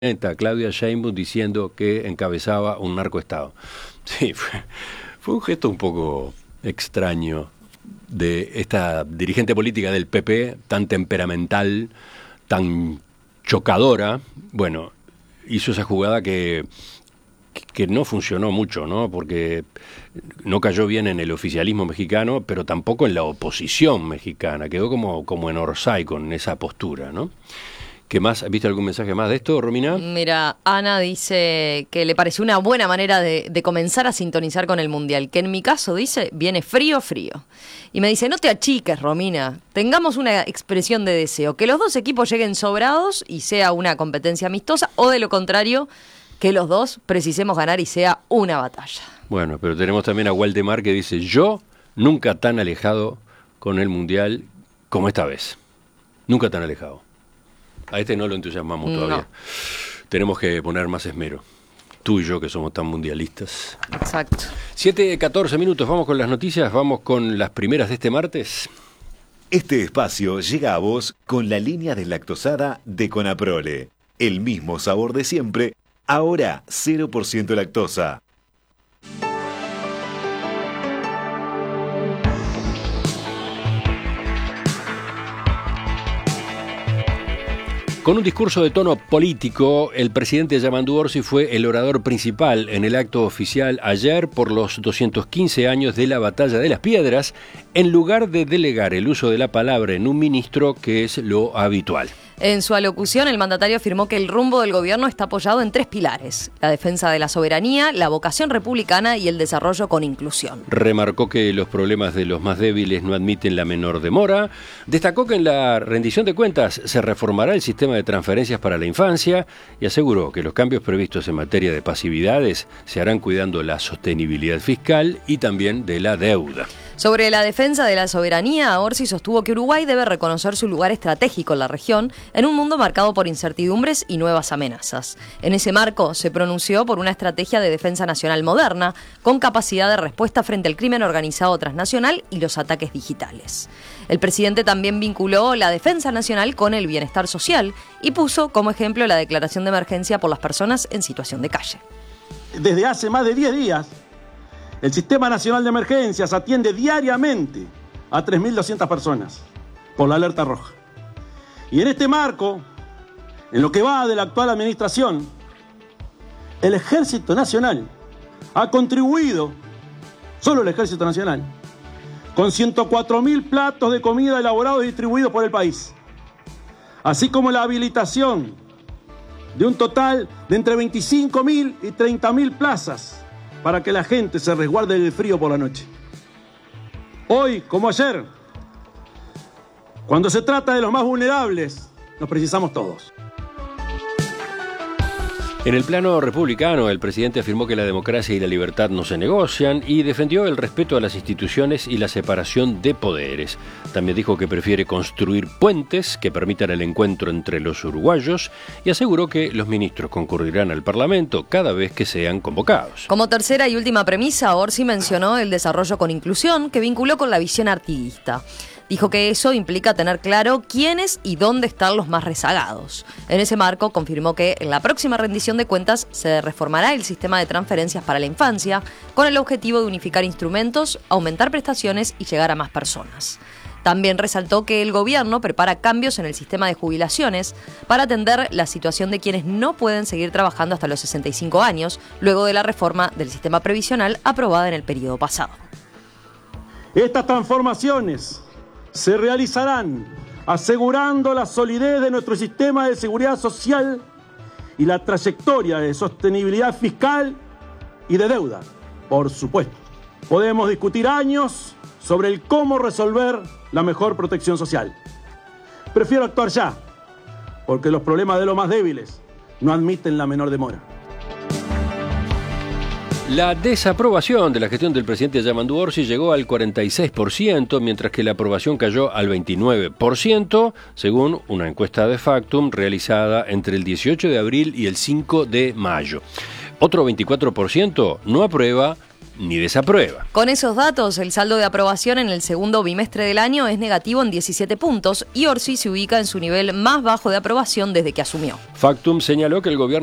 Claudia Sheinbaum diciendo que encabezaba un narcoestado. Sí, fue un gesto un poco extraño de esta dirigente política del PP, tan temperamental, tan chocadora. Bueno, hizo esa jugada que no funcionó mucho, ¿no? Porque no cayó bien en el oficialismo mexicano, pero tampoco en la oposición mexicana. Quedó como en Orsay con esa postura, ¿no? ¿Qué más? ¿Viste algún mensaje más de esto, Romina? Mira, Ana dice que le pareció una buena manera de comenzar a sintonizar con el Mundial, que en mi caso, dice, viene frío. Y me dice, no te achiques, Romina, tengamos una expresión de deseo, que los dos equipos lleguen sobrados y sea una competencia amistosa, o de lo contrario, que los dos precisemos ganar y sea una batalla. Bueno, pero tenemos también a Waldemar que dice, yo nunca tan alejado con el Mundial como esta vez. Nunca tan alejado. A este no lo entusiasmamos todavía. No. Tenemos que poner más esmero. Tú y yo que somos tan mundialistas. Exacto. 7:14 minutos, vamos con las noticias, vamos con las primeras de este martes. Este espacio llega a vos con la línea deslactosada de Conaprole. El mismo sabor de siempre, ahora 0% lactosa. Con un discurso de tono político, el presidente Yamandu Orsi fue el orador principal en el acto oficial ayer por los 215 años de la Batalla de las Piedras, en lugar de delegar el uso de la palabra en un ministro, que es lo habitual. En su alocución, el mandatario afirmó que el rumbo del gobierno está apoyado en 3 pilares: la defensa de la soberanía, la vocación republicana y el desarrollo con inclusión. Remarcó que los problemas de los más débiles no admiten la menor demora. Destacó que en la rendición de cuentas se reformará el sistema de transferencias para la infancia y aseguró que los cambios previstos en materia de pasividades se harán cuidando la sostenibilidad fiscal y también de la deuda. Sobre la defensa de la soberanía, Orsi sostuvo que Uruguay debe reconocer su lugar estratégico en la región, en un mundo marcado por incertidumbres y nuevas amenazas. En ese marco, se pronunció por una estrategia de defensa nacional moderna, con capacidad de respuesta frente al crimen organizado transnacional y los ataques digitales. El presidente también vinculó la defensa nacional con el bienestar social y puso como ejemplo la declaración de emergencia por las personas en situación de calle. Desde hace más de 10 días, el Sistema Nacional de Emergencias atiende diariamente a 3.200 personas por la alerta roja. Y en este marco, en lo que va de la actual administración, el Ejército Nacional ha contribuido, solo el Ejército Nacional, con 104.000 platos de comida elaborados y distribuidos por el país, así como la habilitación de un total de entre 25.000 y 30.000 plazas para que la gente se resguarde del frío por la noche. Hoy, como ayer, cuando se trata de los más vulnerables, nos precisamos todos. En el plano republicano, el presidente afirmó que la democracia y la libertad no se negocian y defendió el respeto a las instituciones y la separación de poderes. También dijo que prefiere construir puentes que permitan el encuentro entre los uruguayos y aseguró que los ministros concurrirán al Parlamento cada vez que sean convocados. Como tercera y última premisa, Orsi mencionó el desarrollo con inclusión, que vinculó con la visión artiguista. Dijo que eso implica tener claro quiénes y dónde están los más rezagados. En ese marco, confirmó que en la próxima rendición de cuentas se reformará el sistema de transferencias para la infancia con el objetivo de unificar instrumentos, aumentar prestaciones y llegar a más personas. También resaltó que el gobierno prepara cambios en el sistema de jubilaciones para atender la situación de quienes no pueden seguir trabajando hasta los 65 años, luego de la reforma del sistema previsional aprobada en el periodo pasado. Estas transformaciones se realizarán asegurando la solidez de nuestro sistema de seguridad social y la trayectoria de sostenibilidad fiscal y de deuda, por supuesto. Podemos discutir años sobre el cómo resolver la mejor protección social. Prefiero actuar ya, porque los problemas de los más débiles no admiten la menor demora. La desaprobación de la gestión del presidente Yamandu Orsi llegó al 46%, mientras que la aprobación cayó al 29%, según una encuesta de Factum realizada entre el 18 de abril y el 5 de mayo. Otro 24% no aprueba ni desaprueba. Con esos datos, el saldo de aprobación en el segundo bimestre del año es negativo en 17 puntos y Orsi se ubica en su nivel más bajo de aprobación desde que asumió. Factum señaló que el gobierno